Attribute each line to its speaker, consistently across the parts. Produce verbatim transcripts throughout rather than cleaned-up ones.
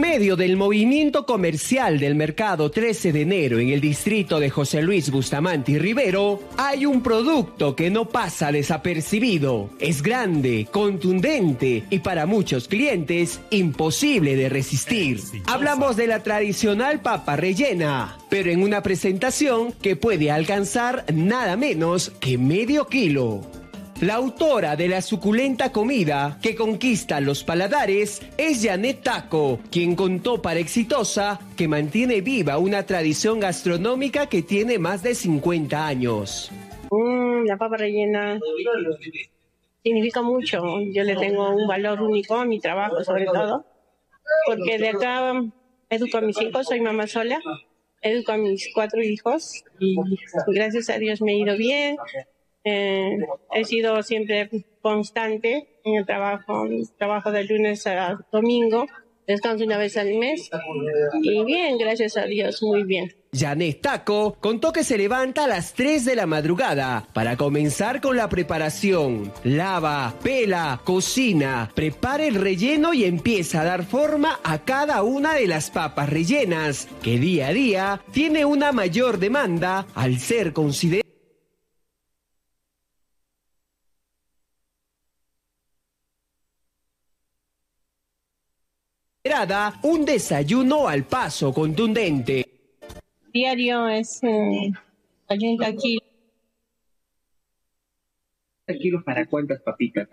Speaker 1: medio del movimiento comercial del mercado trece de enero en el distrito de José Luis Bustamante y Rivero, hay un producto que no pasa desapercibido. Es grande, contundente y para muchos clientes imposible de resistir. Hablamos de la tradicional papa rellena, pero en una presentación que puede alcanzar nada menos que medio kilo. La autora de la suculenta comida que conquista los paladares es Janet Taco, quien contó para Exitosa que mantiene viva una tradición gastronómica que tiene más de cincuenta años.
Speaker 2: Mm, la papa rellena significa mucho. Yo le tengo un valor único a mi trabajo, sobre todo, porque de acá educo a mis hijos, soy mamá sola, educo a mis cuatro hijos y gracias a Dios me he ido bien. Eh, he sido siempre constante en el trabajo, trabajo de lunes a domingo, descanso una vez al mes y bien, gracias a Dios, muy bien.
Speaker 1: Janet Taco contó que se levanta a las tres de la madrugada para comenzar con la preparación. Lava, pela, cocina, prepara el relleno y empieza a dar forma a cada una de las papas rellenas, que día a día tiene una mayor demanda al ser considerada un desayuno al paso contundente.
Speaker 2: Diario es eh, ochenta kilos.
Speaker 3: ¿Kilos para cuántas papitas?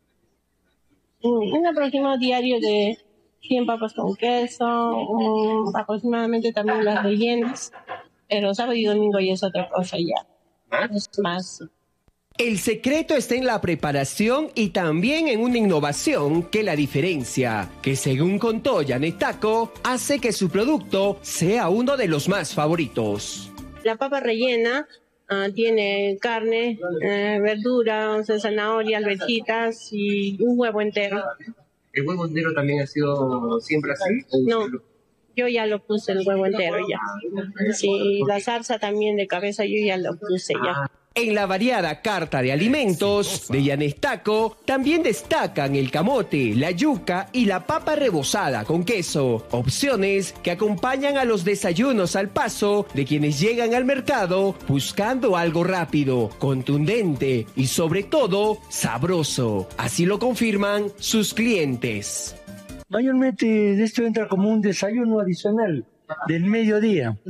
Speaker 2: Un aproximado diario de cien papas con queso, um, aproximadamente también las rellenas, pero sábado y domingo ya es otra cosa ya. Es más.
Speaker 1: El secreto está en la preparación y también en una innovación que la diferencia, que según contó Janet Taco, hace que su producto sea uno de los más favoritos.
Speaker 2: La papa rellena uh, tiene carne, eh, verduras, zanahoria, alverjitas y un huevo entero.
Speaker 3: ¿El huevo entero también ha sido siempre así?
Speaker 2: No, yo ya lo puse el huevo entero ya. Sí, la salsa también de cabeza yo ya lo puse ya.
Speaker 1: En la variada carta de alimentos de Janet Taco también destacan el camote, la yuca y la papa rebozada con queso, opciones que acompañan a los desayunos al paso de quienes llegan al mercado buscando algo rápido, contundente y sobre todo sabroso. Así lo confirman sus clientes.
Speaker 4: Mayormente esto entra como un desayuno adicional del mediodía.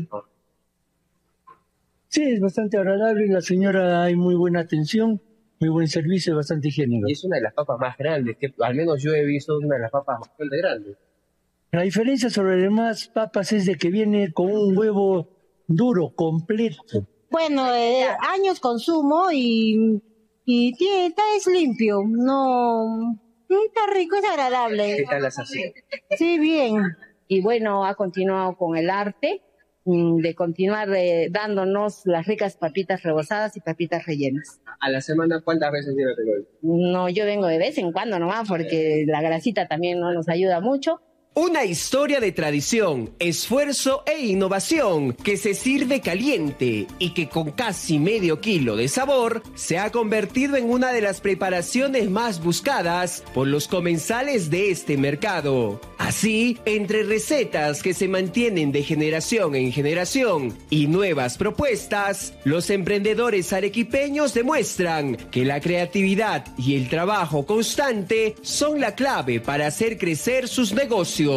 Speaker 4: Sí, es bastante agradable, la señora hay muy buena atención, muy buen servicio, bastante higiénico.
Speaker 3: Y es una de las papas más grandes, que al menos yo he visto una de las papas bastante grandes.
Speaker 4: La diferencia sobre las demás papas es de que viene con un huevo duro, completo.
Speaker 5: Bueno, eh, años consumo y, y tiene, está, es limpio, no, está rico, es agradable.
Speaker 3: ¿Qué tal las hace?
Speaker 5: Sí, bien. Y bueno, ha continuado con el arte de continuar eh, dándonos las ricas papitas rebozadas y papitas rellenas.
Speaker 3: ¿A la semana cuántas veces viene a comer?
Speaker 5: No, yo vengo de vez en cuando nomás porque la grasita también no nos ayuda mucho.
Speaker 1: Una historia de tradición, esfuerzo e innovación que se sirve caliente y que con casi medio kilo de sabor se ha convertido en una de las preparaciones más buscadas por los comensales de este mercado. Así, entre recetas que se mantienen de generación en generación y nuevas propuestas, los emprendedores arequipeños demuestran que la creatividad y el trabajo constante son la clave para hacer crecer sus negocios.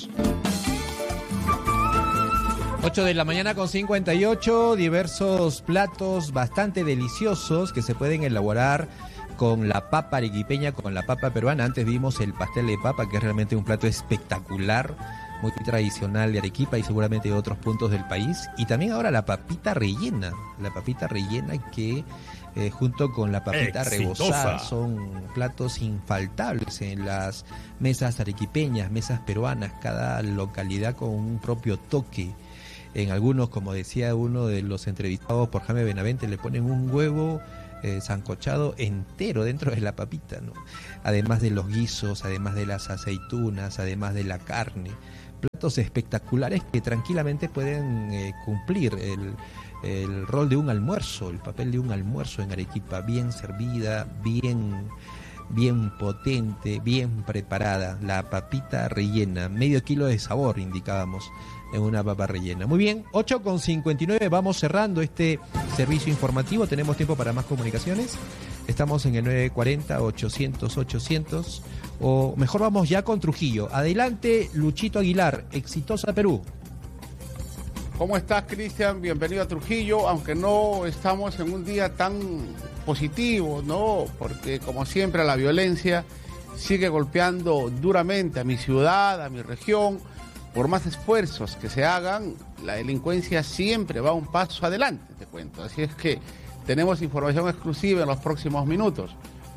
Speaker 6: ocho de la mañana con cincuenta y ocho, diversos platos bastante deliciosos que se pueden elaborar con la papa arequipeña, con la papa peruana. Antes vimos el pastel de papa, que es realmente un plato espectacular, muy tradicional de Arequipa y seguramente de otros puntos del país. Y también ahora la papita rellena, la papita rellena que eh, junto con la papita
Speaker 7: Exitosa.
Speaker 6: rebozada son platos infaltables en las mesas arequipeñas, mesas peruanas, cada localidad con un propio toque. En algunos, como decía uno de los entrevistados por Jaime Benavente, le ponen un huevo eh, sancochado entero dentro de la papita, ¿no? Además de los guisos, además de las aceitunas, además de la carne. Platos espectaculares que tranquilamente pueden eh, cumplir el, el rol de un almuerzo, el papel de un almuerzo en Arequipa, bien servida, bien bien potente, bien preparada, la papita rellena, medio kilo de sabor indicábamos en una papa rellena. Muy bien, ocho con cincuenta y nueve, vamos cerrando este servicio informativo, tenemos tiempo para más comunicaciones, estamos en el nueve cuarenta, ochocientos, ochocientos, o mejor vamos ya con Trujillo. Adelante, Luchito Aguilar, Exitosa Perú.
Speaker 7: ¿Cómo estás, Cristian? Bienvenido a Trujillo, aunque no estamos en un día tan positivo, ¿no? Porque, como siempre, la violencia sigue golpeando duramente a mi ciudad, a mi región. Por más esfuerzos que se hagan, la delincuencia siempre va un paso adelante, te cuento. Así es que tenemos información exclusiva en los próximos minutos.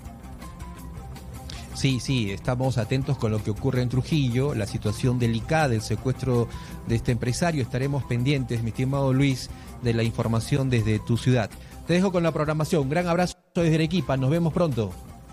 Speaker 6: Sí, sí, estamos atentos con lo que ocurre en Trujillo, la situación delicada del secuestro de este empresario. Estaremos pendientes, mi estimado Luis, de la información desde tu ciudad. Te dejo con la programación. Un gran abrazo desde Arequipa. Nos vemos pronto.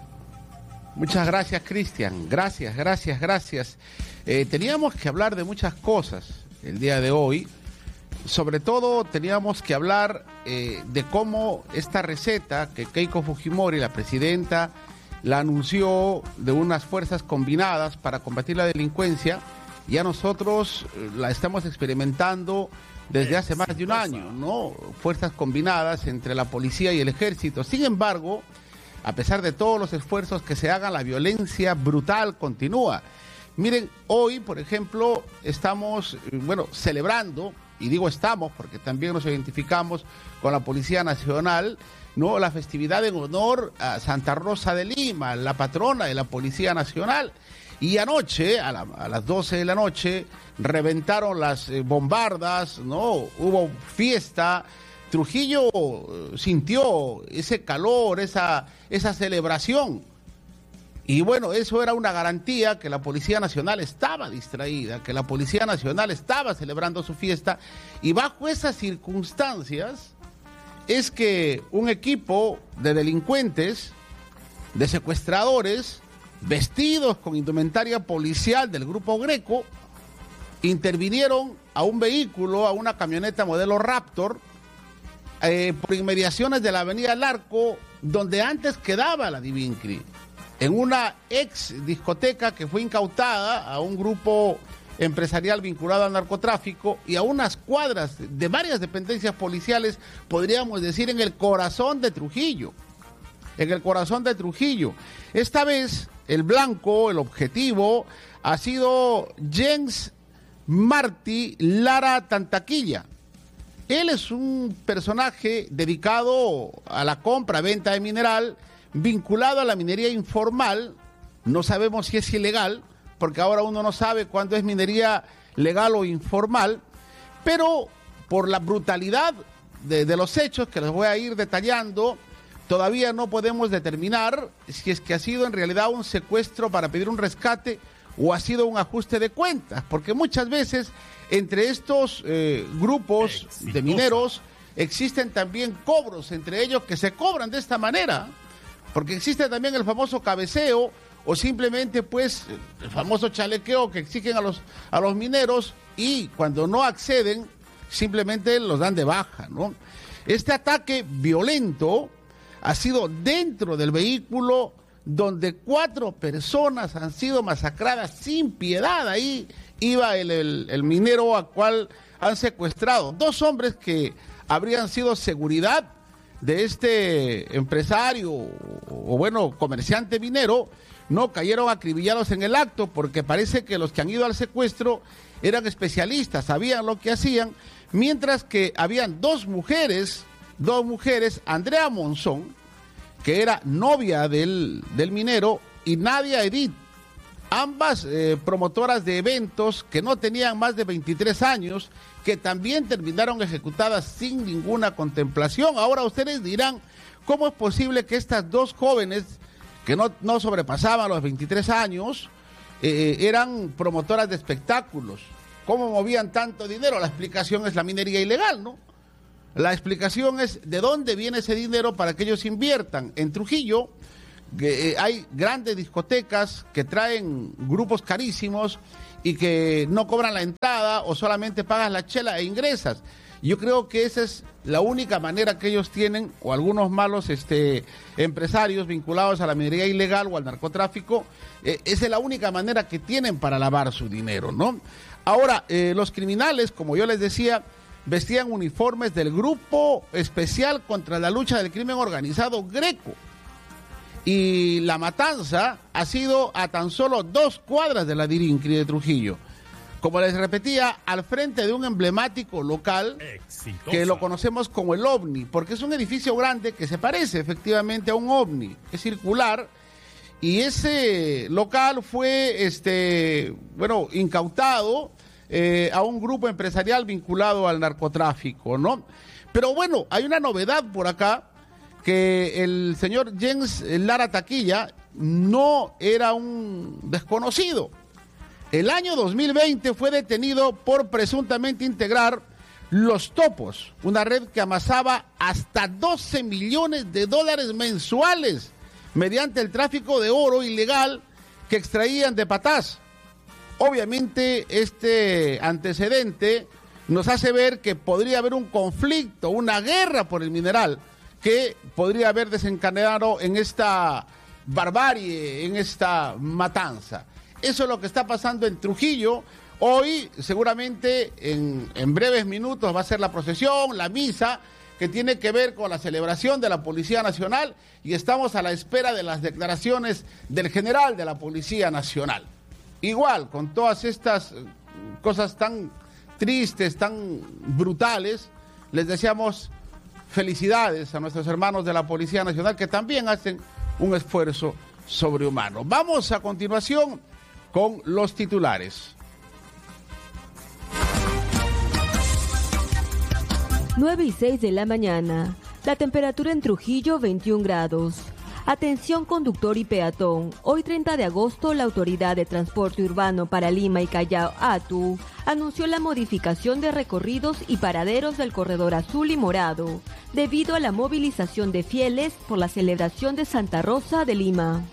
Speaker 7: Muchas gracias, Cristian. Gracias, gracias, gracias. Eh, teníamos que hablar de muchas cosas el día de hoy. Sobre todo teníamos que hablar eh, de cómo esta receta que Keiko Fujimori, la presidenta, la anunció, de unas fuerzas combinadas para combatir la delincuencia, ya nosotros la estamos experimentando desde hace más de un año, ¿no? Fuerzas combinadas entre la policía y el ejército. Sin embargo, a pesar de todos los esfuerzos que se hagan, la violencia brutal continúa. Miren, hoy, por ejemplo, estamos, bueno, celebrando, y digo estamos porque también nos identificamos con la Policía Nacional, ¿no? La festividad en honor a Santa Rosa de Lima, la patrona de la Policía Nacional. Y anoche, a, la, a las doce de la noche, reventaron las eh, bombardas, ¿no? Hubo fiesta. Trujillo eh, sintió ese calor, esa, esa celebración. Y bueno, eso era una garantía que la Policía Nacional estaba distraída, que la Policía Nacional estaba celebrando su fiesta. Y bajo esas circunstancias es que un equipo de delincuentes, de secuestradores, vestidos con indumentaria policial del Grupo Greco, intervinieron a un vehículo, a una camioneta modelo Raptor, eh, por inmediaciones de la avenida Larco, donde antes quedaba la Divincri, en una ex discoteca que fue incautada a un grupo empresarial vinculado al narcotráfico, y a unas cuadras de varias dependencias policiales, podríamos decir en el corazón de Trujillo, en el corazón de Trujillo. Esta vez el blanco, el objetivo, ha sido Jens Martí Lara Tantaquilla. Él es un personaje dedicado a la compra-venta de mineral, vinculado a la minería informal. No sabemos si es ilegal, porque ahora uno no sabe cuándo es minería legal o informal, pero por la brutalidad de, de los hechos que les voy a ir detallando, todavía no podemos determinar si es que ha sido en realidad un secuestro para pedir un rescate o ha sido un ajuste de cuentas, porque muchas veces entre estos eh, grupos de mineros existen también cobros entre ellos que se cobran de esta manera, porque existe también el famoso cabeceo, o simplemente pues el famoso chalequeo que exigen a los, a los mineros, y cuando no acceden simplemente los dan de baja, ¿no? Este ataque violento ha sido dentro del vehículo, donde cuatro personas han sido masacradas sin piedad. Ahí iba el, el, el minero al cual han secuestrado. Dos hombres que habrían sido seguridad de este empresario o, o bueno, comerciante minero, no cayeron acribillados en el acto, porque parece que los que han ido al secuestro eran especialistas, sabían lo que hacían, mientras que habían dos mujeres, dos mujeres, Andrea Monzón, que era novia del, del minero, y Nadia Edith, ambas eh, promotoras de eventos que no tenían más de veintitrés años, que también terminaron ejecutadas sin ninguna contemplación. Ahora ustedes dirán, ¿cómo es posible que estas dos jóvenes, que no, no sobrepasaban los veintitrés años, eh, eran promotoras de espectáculos? ¿Cómo movían tanto dinero? La explicación es la minería ilegal, ¿no? La explicación es de dónde viene ese dinero para que ellos inviertan. En Trujillo que, eh, hay grandes discotecas que traen grupos carísimos y que no cobran la entrada o solamente pagas la chela e ingresas. Yo creo que esa es la única manera que ellos tienen, o algunos malos este, empresarios vinculados a la minería ilegal o al narcotráfico, eh, esa es la única manera que tienen para lavar su dinero, ¿no? Ahora, eh, los criminales, como yo les decía, vestían uniformes del Grupo Especial contra la Lucha del Crimen Organizado Greco. Y la matanza ha sido a tan solo dos cuadras de la Dirincri de Trujillo. Como les repetía, al frente de un emblemático local Exitosa. Que lo conocemos como el OVNI, porque es un edificio grande que se parece efectivamente a un OVNI, es circular, y ese local fue, este, bueno, incautado eh, a un grupo empresarial vinculado al narcotráfico, ¿no? Pero bueno, hay una novedad por acá, que el señor Jens Lara Taquilla no era un desconocido. El año dos mil veinte fue detenido por presuntamente integrar Los Topos, una red que amasaba hasta doce millones de dólares mensuales mediante el tráfico de oro ilegal que extraían de Patás. Obviamente este antecedente nos hace ver que podría haber un conflicto, una guerra por el mineral que podría haber desencadenado en esta barbarie, en esta matanza. Eso es lo que está pasando en Trujillo. Hoy, seguramente, en, en breves minutos va a ser la procesión, la misa, que tiene que ver con la celebración de la Policía Nacional, y estamos a la espera de las declaraciones del general de la Policía Nacional. Igual, con todas estas cosas tan tristes, tan brutales, les deseamos felicidades a nuestros hermanos de la Policía Nacional, que también hacen un esfuerzo sobrehumano. Vamos a continuación con los titulares.
Speaker 8: nueve y seis de la mañana. La temperatura en Trujillo, veintiún grados. Atención conductor y peatón. Hoy treinta de agosto, la Autoridad de Transporte Urbano para Lima y Callao, ATU, anunció la modificación de recorridos y paraderos del corredor azul y morado, debido a la movilización de fieles por la celebración de Santa Rosa de Lima.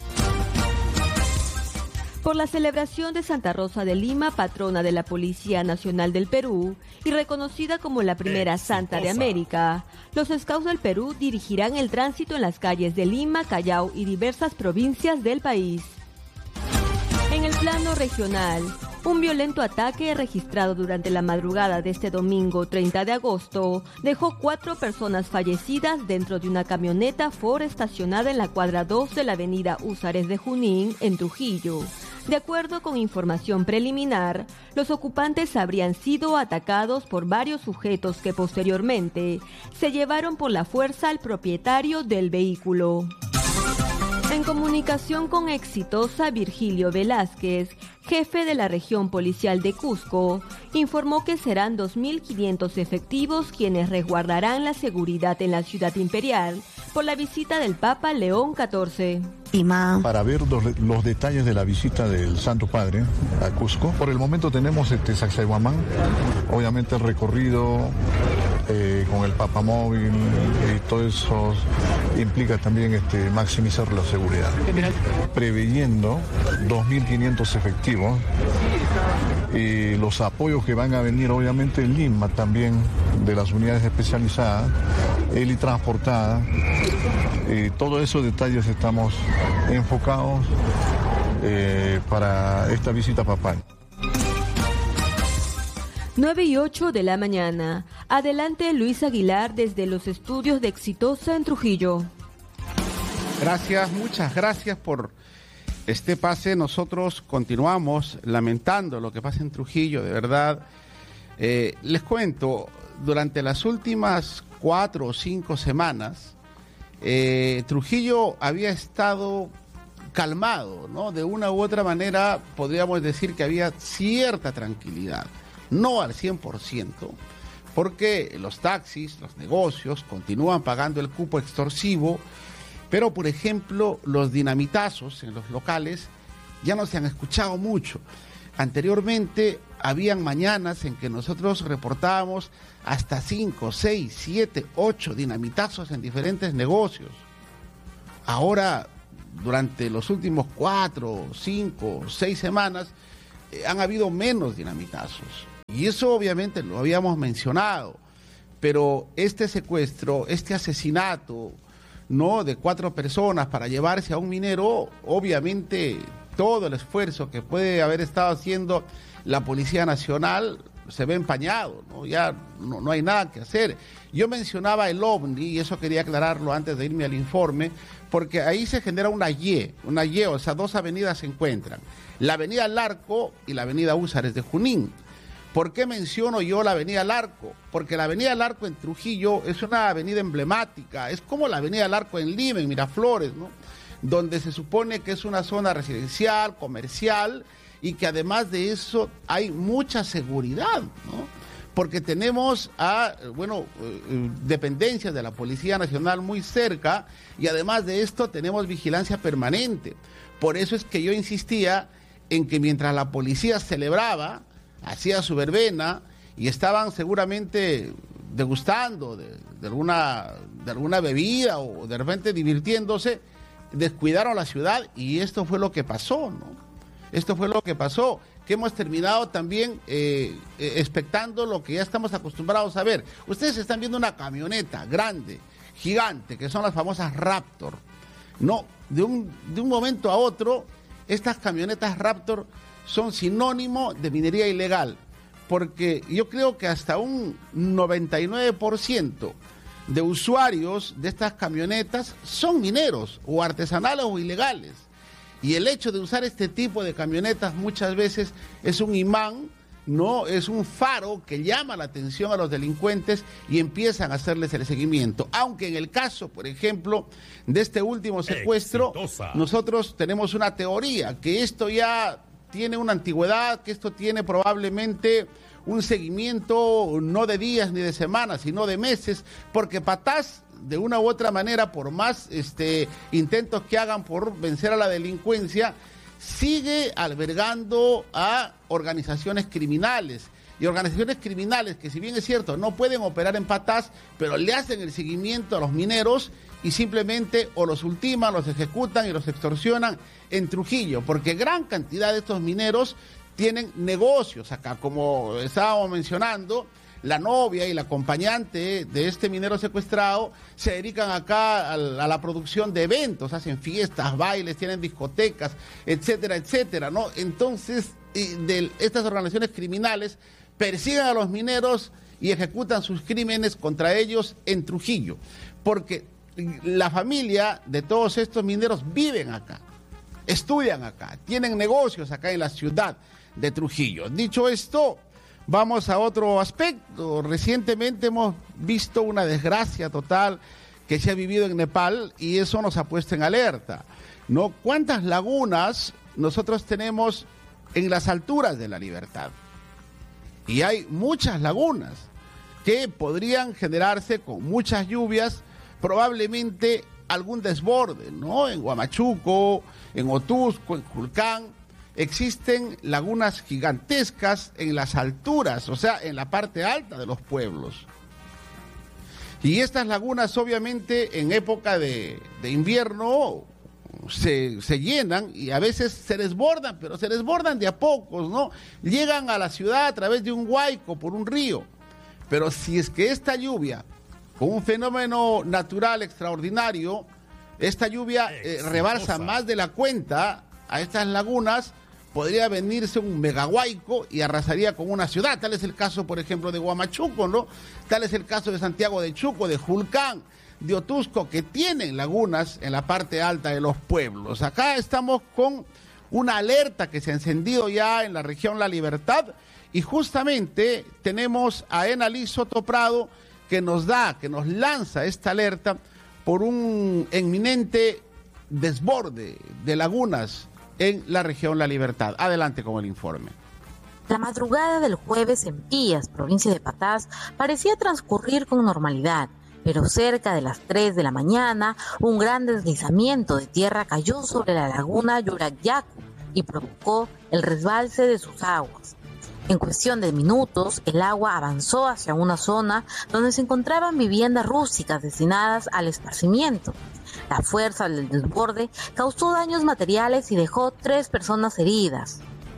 Speaker 8: Por la celebración de Santa Rosa de Lima, patrona de la Policía Nacional del Perú y reconocida como la primera santa de América, los Scouts del Perú dirigirán el tránsito en las calles de Lima, Callao y diversas provincias del país. En el plano regional, un violento ataque registrado durante la madrugada de este domingo treinta de agosto dejó cuatro personas fallecidas dentro de una camioneta Ford estacionada en la cuadra dos de la avenida Húsares de Junín, en Trujillo. De acuerdo con información preliminar, los ocupantes habrían sido atacados por varios sujetos que posteriormente se llevaron por la fuerza al propietario del vehículo. En comunicación con Exitosa, Virgilio Velázquez, jefe de la región policial de Cusco, informó que serán dos mil quinientos efectivos quienes resguardarán la seguridad en la ciudad imperial por la visita del Papa León catorce.
Speaker 9: Para ver los, los detalles de la visita del Santo Padre a Cusco. Por el momento tenemos este Sacsayhuamán, obviamente el recorrido eh, con el Papa móvil y todo eso implica también este, maximizar la seguridad. Preveyendo dos mil quinientos efectivos y los apoyos que van a venir obviamente en Lima también de las unidades especializadas, helitransportadas, y todos esos detalles estamos enfocados eh, para esta visita papal.
Speaker 8: nueve y ocho de la mañana. Adelante Luis Aguilar desde los estudios de Exitosa en Trujillo.
Speaker 7: Gracias, muchas gracias por este pase. Nosotros continuamos lamentando lo que pasa en Trujillo, de verdad. Eh, les cuento, durante las últimas cuatro o cinco semanas, eh, Trujillo había estado calmado, ¿no? De una u otra manera podríamos decir que había cierta tranquilidad, no al cien por ciento, porque los taxis, los negocios continúan pagando el cupo extorsivo, pero por ejemplo los dinamitazos en los locales ya no se han escuchado mucho. Anteriormente habían mañanas en que nosotros reportábamos hasta cinco, seis, siete, ocho dinamitazos en diferentes negocios. Ahora, durante los últimos cuatro, cinco, seis semanas, eh, han habido menos dinamitazos. Y eso obviamente lo habíamos mencionado. pero este secuestro, este asesinato, ¿no?, de cuatro personas para llevarse a un minero, obviamente todo el esfuerzo que puede haber estado haciendo la Policía Nacional se ve empañado, ¿no? Ya no, no hay nada que hacer. Yo mencionaba el OVNI, y eso quería aclararlo antes de irme al informe, porque ahí se genera una Y, una Y, o sea, dos avenidas se encuentran, la avenida Larco y la avenida Húsares de Junín. ¿Por qué menciono yo la avenida Larco? Porque la avenida Larco en Trujillo es una avenida emblemática, es como la avenida Larco en Lima, en Miraflores, ¿no?, donde se supone que es una zona residencial, comercial, y que además de eso hay mucha seguridad, ¿no? Porque tenemos a, bueno, eh, dependencias de la Policía Nacional muy cerca, y además de esto tenemos vigilancia permanente. Por eso es que yo insistía en que mientras la policía celebraba, hacía su verbena, y estaban seguramente degustando de, de, alguna, de alguna bebida o de repente divirtiéndose, descuidaron la ciudad, y esto fue lo que pasó, ¿no? Esto fue lo que pasó, que hemos terminado también eh, eh, expectando lo que ya estamos acostumbrados a ver. Ustedes están viendo una camioneta grande, gigante, que son las famosas Raptor. No, de un, de un momento a otro, estas camionetas Raptor son sinónimo de minería ilegal, porque yo creo que hasta un noventa y nueve por ciento de usuarios de estas camionetas son mineros, o artesanales o ilegales. Y el hecho de usar este tipo de camionetas muchas veces es un imán, no, es un faro que llama la atención a los delincuentes y empiezan a hacerles el seguimiento. Aunque en el caso, por ejemplo, de este último secuestro, Exitosa. nosotros tenemos una teoría, que esto ya tiene una antigüedad, que esto tiene probablemente un seguimiento no de días ni de semanas, sino de meses, porque Patás, de una u otra manera, por más este, intentos que hagan por vencer a la delincuencia, sigue albergando a organizaciones criminales. Y organizaciones criminales que, si bien es cierto, no pueden operar en Patás, pero le hacen el seguimiento a los mineros y simplemente o los ultiman, los ejecutan y los extorsionan en Trujillo, porque gran cantidad de estos mineros tienen negocios acá, como estábamos mencionando. La novia y la acompañante de este minero secuestrado se dedican acá a la producción de eventos, hacen fiestas, bailes, tienen discotecas, etcétera, etcétera, ¿no? Entonces, de estas organizaciones criminales persiguen a los mineros y ejecutan sus crímenes contra ellos en Trujillo, porque la familia de todos estos mineros viven acá, estudian acá, tienen negocios acá en la ciudad de Trujillo. Dicho esto, vamos a otro aspecto. Recientemente hemos visto una desgracia total que se ha vivido en Nepal, y eso nos ha puesto en alerta, ¿no? ¿Cuántas lagunas nosotros tenemos en las alturas de La Libertad? Y hay muchas lagunas que podrían generarse con muchas lluvias, probablemente algún desborde, ¿no? En Huamachuco, en Otusco, en Julcán, existen lagunas gigantescas en las alturas, o sea, en la parte alta de los pueblos. Y estas lagunas, obviamente, en época de, de invierno se, se llenan y a veces se desbordan, pero se desbordan de a pocos, ¿no? Llegan a la ciudad a través de un huaico, por un río. Pero si es que esta lluvia, con un fenómeno natural extraordinario, esta lluvia eh, rebalsa más de la cuenta a estas lagunas, podría venirse un megahuaico y arrasaría con una ciudad. Tal es el caso, por ejemplo, de Huamachuco, ¿no? Tal es el caso de Santiago de Chuco, de Julcán, de Otusco, que tienen lagunas en la parte alta de los pueblos. Acá estamos con una alerta que se ha encendido ya en la región La Libertad, y justamente tenemos a Enalí Soto Prado, que nos da, que nos lanza esta alerta por un inminente desborde de lagunas en la región La Libertad. Adelante con el informe.
Speaker 10: La madrugada del jueves en Pías, provincia de Patás, parecía transcurrir con normalidad, pero cerca de las tres de la mañana, un gran deslizamiento de tierra cayó sobre la laguna Yuracyacu y provocó el resbalce de sus aguas. En cuestión de minutos, el agua avanzó hacia una zona donde se encontraban viviendas rústicas destinadas al esparcimiento. La fuerza del desborde causó daños materiales y dejó tres personas heridas.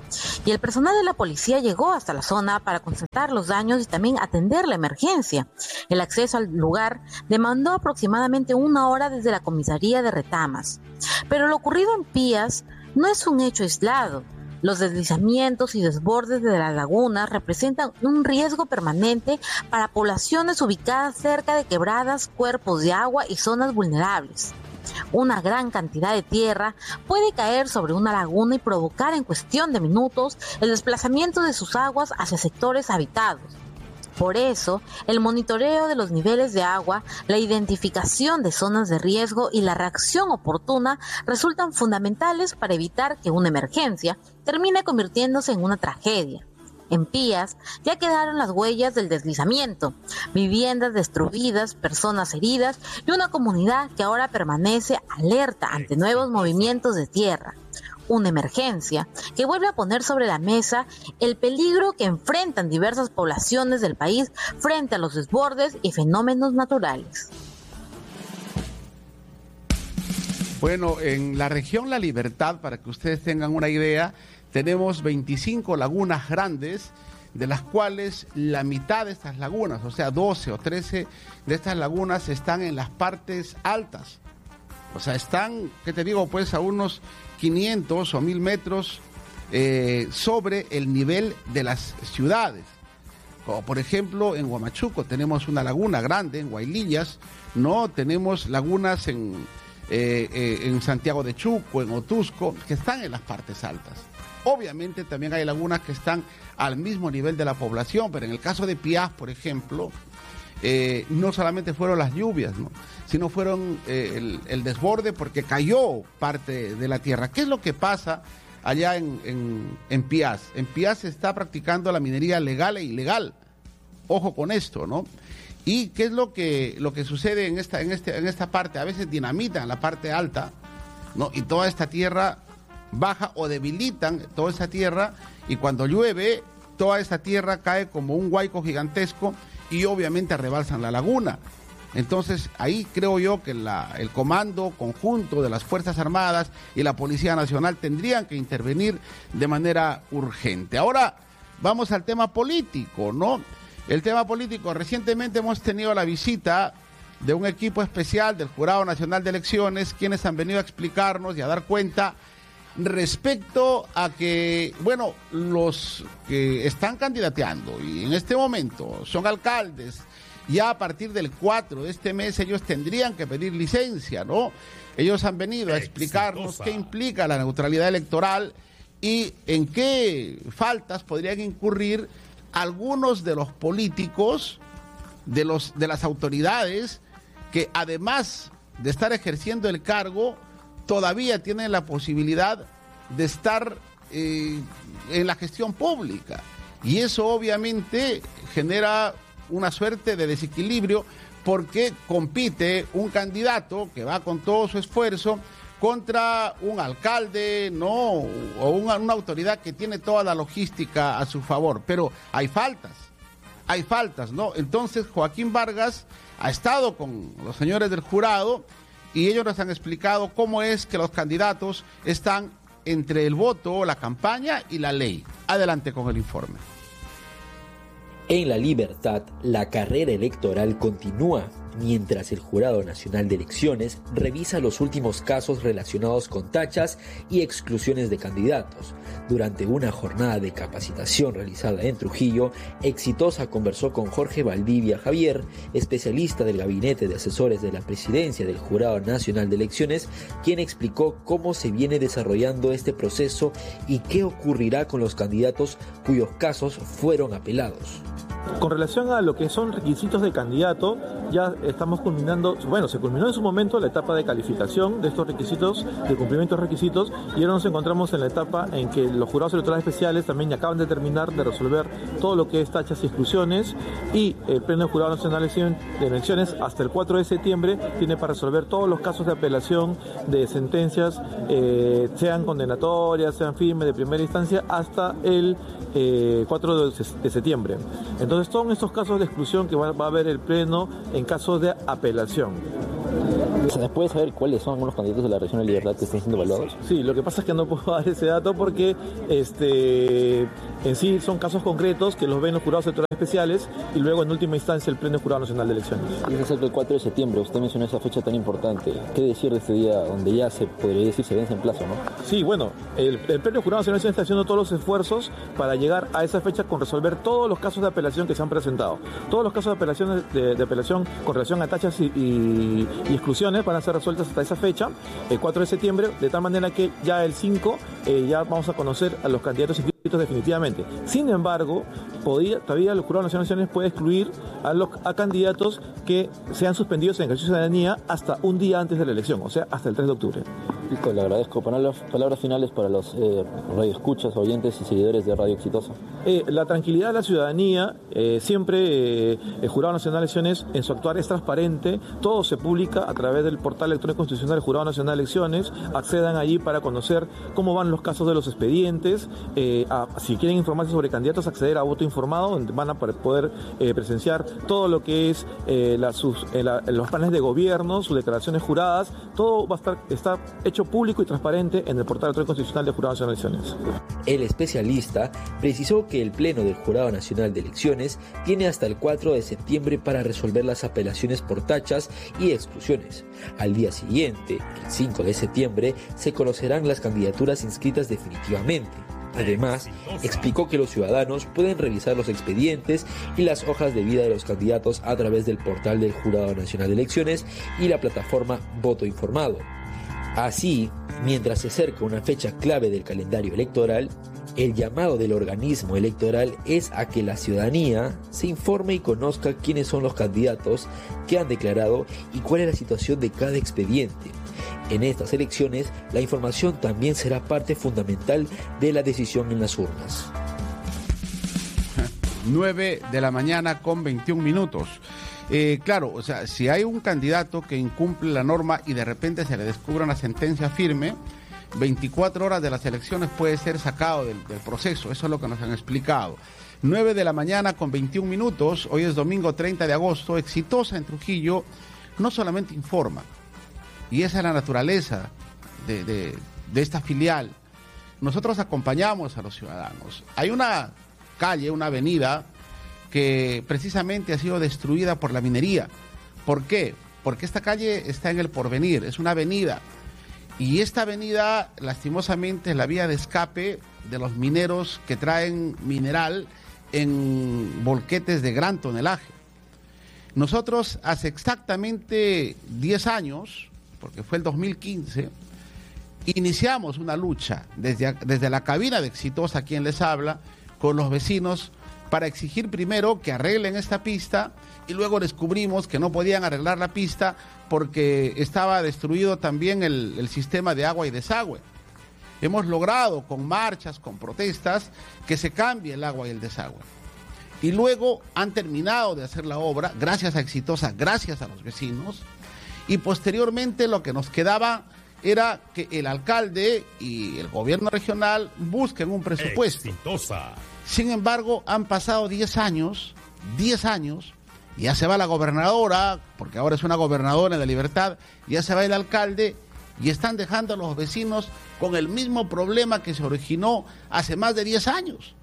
Speaker 10: y el personal de la policía llegó hasta la zona para constatar los daños y también atender la emergencia. El acceso al lugar demandó aproximadamente una hora desde la comisaría de Retamas. Pero lo ocurrido en Pías no es un hecho aislado. Los deslizamientos y desbordes de las lagunas representan un riesgo permanente para poblaciones ubicadas cerca de quebradas, cuerpos de agua y zonas vulnerables. Una gran cantidad de tierra puede caer sobre una laguna y provocar en cuestión de minutos el desplazamiento de sus aguas hacia sectores habitados. Por eso, el monitoreo de los niveles de agua, la identificación de zonas de riesgo y la reacción oportuna resultan fundamentales para evitar que una emergencia termine convirtiéndose en una tragedia. En Pías ya quedaron las huellas del deslizamiento, viviendas destruidas, personas heridas y una comunidad que ahora permanece alerta ante nuevos movimientos de tierra. Una emergencia que vuelve a poner sobre la mesa el peligro que enfrentan diversas poblaciones del país frente a los desbordes y fenómenos naturales.
Speaker 7: Bueno, en la región La Libertad, para que ustedes tengan una idea, tenemos veinticinco lagunas grandes, de las cuales la mitad de estas lagunas, o sea, doce o trece de estas lagunas están en las partes altas. O sea, están, ¿qué te digo? Pues a unos quinientos o mil metros eh, sobre el nivel de las ciudades. Como por ejemplo en Huamachuco tenemos una laguna grande, en Huaylillas, ¿no? Tenemos lagunas en, eh, eh, en Santiago de Chuco, en Otusco, que están en las partes altas. Obviamente también hay lagunas que están al mismo nivel de la población, pero en el caso de Pías, por ejemplo, eh, no solamente fueron las lluvias, ¿no?, sino fueron eh, el, el desborde porque cayó parte de la tierra. ¿Qué es lo que pasa allá en, en, en Pías? En Pías se está practicando la minería legal e ilegal. Ojo con esto, ¿no? ¿Y qué es lo que, lo que sucede en esta, en, este, en esta parte? A veces dinamitan la parte alta, ¿no?, y toda esta tierra baja o debilitan toda esa tierra, y cuando llueve toda esa tierra cae como un huaico gigantesco y obviamente rebalsan la laguna. Entonces ahí creo yo que la, el comando conjunto de las Fuerzas Armadas y la Policía Nacional tendrían que intervenir de manera urgente. Ahora vamos al tema político, ¿no? El tema político, recientemente hemos tenido la visita de un equipo especial del Jurado Nacional de Elecciones, quienes han venido a explicarnos y a dar cuenta respecto a que, bueno, los que están candidateando y en este momento son alcaldes, ya a partir del cuatro de este mes ellos tendrían que pedir licencia, ¿no? Ellos han venido a explicarnos qué implica la neutralidad electoral y en qué faltas podrían incurrir algunos de los políticos, de los de las autoridades que además de estar ejerciendo el cargo todavía tienen la posibilidad de estar eh, en la gestión pública, y eso obviamente genera una suerte de desequilibrio porque compite un candidato que va con todo su esfuerzo contra un alcalde, no, o una, una autoridad que tiene toda la logística a su favor, pero hay faltas, hay faltas, ¿no? Entonces Joaquín Vargas ha estado con los señores del jurado y ellos nos han explicado cómo es que los candidatos están entre el voto, la campaña y la ley. Adelante con el informe.
Speaker 11: En La Libertad, la carrera electoral continúa, mientras el Jurado Nacional de Elecciones revisa los últimos casos relacionados con tachas y exclusiones de candidatos. Durante una jornada de capacitación realizada en Trujillo, Exitosa conversó con Jorge Valdivia Javier, especialista del Gabinete de Asesores de la Presidencia del Jurado Nacional de Elecciones, quien explicó cómo se viene desarrollando este proceso y qué ocurrirá con los candidatos cuyos casos fueron apelados.
Speaker 12: Con relación a lo que son requisitos de candidato, ya estamos culminando, bueno, se culminó en su momento la etapa de calificación de estos requisitos, de cumplimiento de requisitos, y ahora nos encontramos en la etapa en que los jurados electorales especiales también ya acaban de terminar de resolver todo lo que es tachas y exclusiones, y el Pleno Jurado Nacional de Elecciones hasta el cuatro de septiembre tiene para resolver todos los casos de apelación de sentencias, eh, sean condenatorias, sean firmes de primera instancia, hasta el eh, cuatro de septiembre. Entonces, Entonces, son estos casos de exclusión que va, va a haber el Pleno en caso de apelación.
Speaker 13: ¿Se puede saber cuáles son algunos candidatos de la región de Libertad que estén siendo evaluados?
Speaker 12: Sí, lo que pasa es que no puedo dar ese dato porque este, en sí son casos concretos que los ven los jurados electorales especiales y luego en última instancia el Pleno Jurado Nacional de Elecciones.
Speaker 13: Y es el cuatro de septiembre, usted mencionó esa fecha tan importante. ¿Qué decir de este día donde ya se podría decir se vence en plazo, no?
Speaker 12: Sí, bueno, el, el Pleno Jurado Nacional de Elecciones está haciendo todos los esfuerzos para llegar a esa fecha con resolver todos los casos de apelación que se han presentado. Todos los casos de apelación, de, de apelación con relación a tachas y, y, y exclusiones van a ser resueltas hasta esa fecha, el cuatro de septiembre, de tal manera que ya el cinco eh, ya vamos a conocer a los candidatos inscritos definitivamente. Sin embargo, podía, todavía el Jurado Nacional de Elecciones puede excluir a, los, a candidatos que sean suspendidos en ejercicio de ciudadanía hasta un día antes de la elección, o sea, hasta el tres de octubre.
Speaker 13: Listo, le agradezco. Palabras, palabras finales para los eh, radioescuchas, oyentes y seguidores de Radio Exitosa.
Speaker 12: Eh, la tranquilidad de la ciudadanía, eh, siempre eh, el Jurado Nacional de Elecciones en su actuar es transparente, todo se publica a través del portal electrónico constitucional del Jurado Nacional de Elecciones, accedan allí para conocer cómo van los casos de los expedientes, eh, a, si quieren informarse sobre candidatos, acceder a voto informado, donde van a poder eh, presenciar todo lo que es eh, la, sus, eh, la, los planes de gobierno, sus declaraciones juradas, todo va a estar está hecho público y transparente en el portal electrónico constitucional del Jurado Nacional de Elecciones.
Speaker 11: El especialista precisó que el Pleno del Jurado Nacional de Elecciones tiene hasta el cuatro de septiembre para resolver las apelaciones por tachas y exclusiones. Al día siguiente, el cinco de septiembre, se conocerán las candidaturas inscritas definitivamente. Además, explicó que los ciudadanos pueden revisar los expedientes y las hojas de vida de los candidatos a través del portal del Jurado Nacional de Elecciones y la plataforma Voto Informado. Así, mientras se acerca una fecha clave del calendario electoral, el llamado del organismo electoral es a que la ciudadanía se informe y conozca quiénes son los candidatos que han declarado y cuál es la situación de cada expediente. En estas elecciones, la información también será parte fundamental de la decisión en las urnas.
Speaker 7: nueve de la mañana con veintiún minutos. Eh, claro, o sea, si hay un candidato que incumple la norma y de repente se le descubre una sentencia firme, veinticuatro horas de las elecciones puede ser sacado del, del proceso. Eso es lo que nos han explicado. nueve de la mañana con veintiún minutos, hoy es domingo treinta de agosto, Exitosa en Trujillo no solamente informa, y esa es la naturaleza de, de, de esta filial. Nosotros acompañamos a los ciudadanos. Hay una calle, una avenida que precisamente ha sido destruida por la minería. ¿Por qué? Porque esta calle está en el porvenir, es una avenida. Y esta avenida, lastimosamente, es la vía de escape de los mineros que traen mineral en volquetes de gran tonelaje. Nosotros hace exactamente diez años, porque fue el dos mil quince, iniciamos una lucha desde, desde la cabina de Exitosa, quien les habla, con los vecinos, para exigir primero que arreglen esta pista y luego descubrimos que no podían arreglar la pista porque estaba destruido también el, el sistema de agua y desagüe. Hemos logrado con marchas, con protestas, que se cambie el agua y el desagüe. Y luego han terminado de hacer la obra, gracias a Exitosa, gracias a los vecinos, y posteriormente lo que nos quedaba era que el alcalde y el gobierno regional busquen un presupuesto. Exitosa. Sin embargo, han pasado diez años, diez años, ya se va la gobernadora, porque ahora es una gobernadora de Libertad, ya se va el alcalde, y están dejando a los vecinos con el mismo problema que se originó hace más de diez años.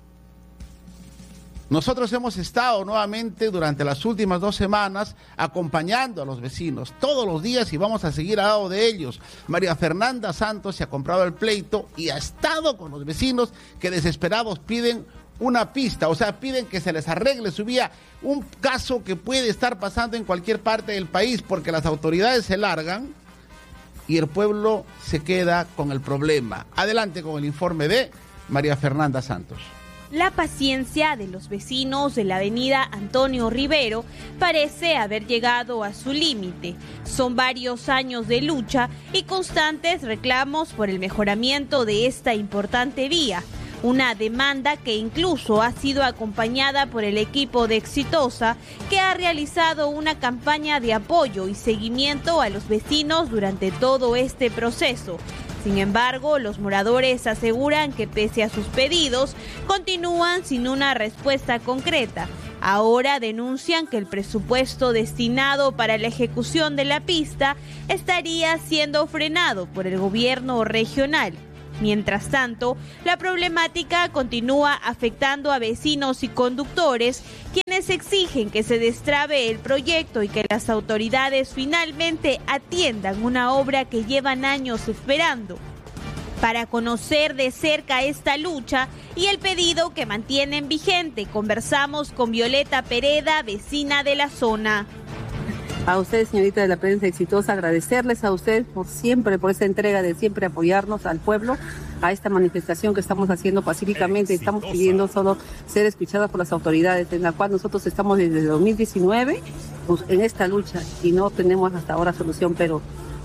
Speaker 7: Nosotros hemos estado nuevamente durante las últimas dos semanas acompañando a los vecinos todos los días y vamos a seguir al lado de ellos. María Fernanda Santos se ha comprado el pleito y ha estado con los vecinos que desesperados piden una pista, o sea, piden que se les arregle su vía, un caso que puede estar pasando en cualquier parte del país porque las autoridades se largan y el pueblo se queda con el problema. Adelante con el informe de María Fernanda Santos.
Speaker 14: La paciencia de los vecinos de la avenida Antonio Rivero parece haber llegado a su límite. Son varios años de lucha y constantes reclamos por el mejoramiento de esta importante vía. Una demanda que incluso ha sido acompañada por el equipo de Exitosa, que ha realizado una campaña de apoyo y seguimiento a los vecinos durante todo este proceso. Sin embargo, los moradores aseguran que pese a sus pedidos, continúan sin una respuesta concreta. Ahora denuncian que el presupuesto destinado para la ejecución de la pista estaría siendo frenado por el gobierno regional. Mientras tanto, la problemática continúa afectando a vecinos y conductores, quienes exigen que se destrabe el proyecto y que las autoridades finalmente atiendan una obra que llevan años esperando. Para conocer de cerca esta lucha y el pedido que mantienen vigente, conversamos con Violeta Pereda, vecina de la zona.
Speaker 15: A ustedes, señorita de la prensa exitosa, agradecerles a ustedes por siempre, por esa entrega de siempre apoyarnos al pueblo, a esta manifestación que estamos haciendo pacíficamente. Estamos pidiendo solo ser escuchadas por las autoridades, en la cual nosotros estamos desde dos mil diecinueve pues, en esta lucha y no tenemos hasta ahora solución, pero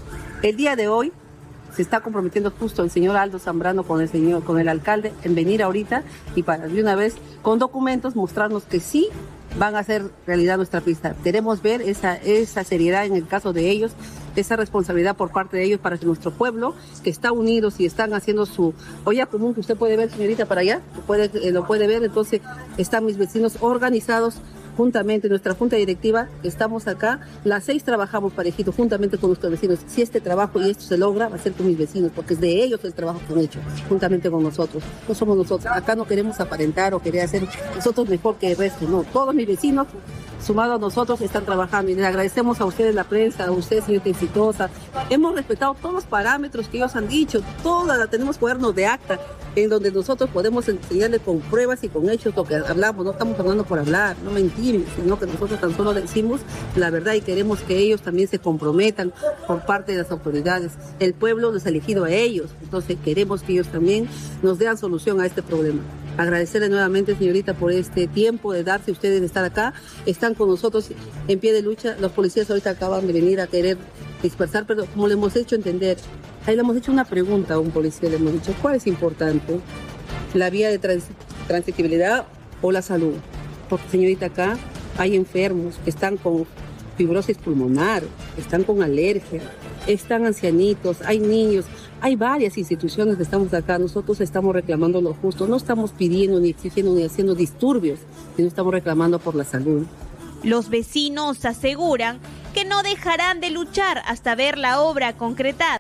Speaker 15: el día de hoy se está comprometiendo justo el señor Aldo Zambrano con el señor, con el alcalde, en venir ahorita y para de una vez con documentos mostrarnos que sí van a hacer realidad nuestra pista. Queremos ver esa, esa seriedad en el caso de ellos, esa responsabilidad por parte de ellos para que nuestro pueblo, que está unido y están haciendo su olla común, que usted puede ver, señorita, para allá, lo puede, eh, lo puede ver, entonces están mis vecinos organizados juntamente, nuestra junta directiva, estamos acá, las seis trabajamos parejito, juntamente con nuestros vecinos. Si este trabajo y esto se logra, va a ser con mis vecinos, porque es de ellos el trabajo que han hecho, juntamente con nosotros. No somos nosotros, acá no queremos aparentar o querer hacer nosotros mejor que el resto, no. Todos mis vecinos, sumados a nosotros, están trabajando y les agradecemos a ustedes, la prensa, a ustedes, señorita exitosa. Hemos respetado todos los parámetros que ellos han dicho, todas, tenemos cuadernos de acta, en donde nosotros podemos enseñarles con pruebas y con hechos lo que hablamos, no estamos hablando por hablar, no mentimos, sino que nosotros tan solo decimos la verdad y queremos que ellos también se comprometan por parte de las autoridades. El pueblo los ha elegido a ellos, entonces queremos que ellos también nos den solución a este problema. Agradecerle nuevamente, señorita, por este tiempo de darse ustedes de estar acá, están con nosotros en pie de lucha, los policías ahorita acaban de venir a querer dispersar, pero como le hemos hecho entender, ahí le hemos hecho una pregunta a un policía, le hemos dicho, ¿cuál es importante? ¿La vía de trans transitibilidad o la salud? Porque, señorita, acá hay enfermos que están con fibrosis pulmonar, están con alergia, están ancianitos, hay niños, hay varias instituciones que estamos acá, nosotros estamos reclamando lo justo, no estamos pidiendo ni exigiendo ni haciendo disturbios, sino estamos reclamando por la salud.
Speaker 14: Los vecinos aseguran que no dejarán de luchar hasta ver la obra concretada.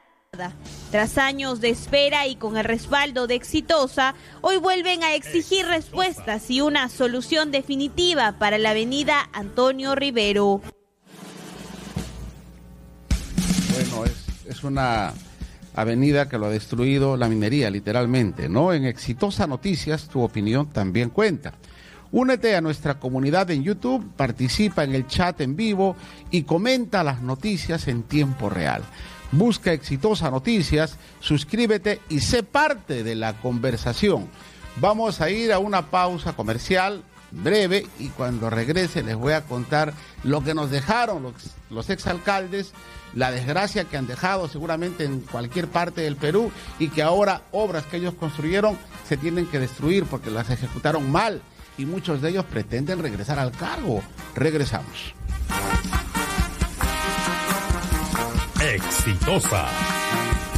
Speaker 14: Tras años de espera y con el respaldo de Exitosa, hoy vuelven a exigir respuestas y una solución definitiva para la avenida Antonio Rivero.
Speaker 7: Bueno, es, es una avenida que lo ha destruido la minería, literalmente, ¿no? En Exitosa Noticias, tu opinión también cuenta. Únete a nuestra comunidad en YouTube, participa en el chat en vivo y comenta las noticias en tiempo real. Busca Exitosa Noticias, suscríbete y sé parte de la conversación. Vamos a ir a una pausa comercial breve y cuando regrese les voy a contar lo que nos dejaron los, los exalcaldes, la desgracia que han dejado seguramente en cualquier parte del Perú y que ahora obras que ellos construyeron se tienen que destruir porque las ejecutaron mal y muchos de ellos pretenden regresar al cargo. Regresamos.
Speaker 16: Exitosa.